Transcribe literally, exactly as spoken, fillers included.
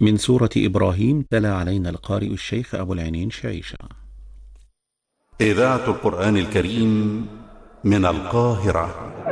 من سورة إبراهيم. تلا علينا القارئ الشيخ أبو العينين شعيشة. إذاعة القرآن الكريم من القاهرة.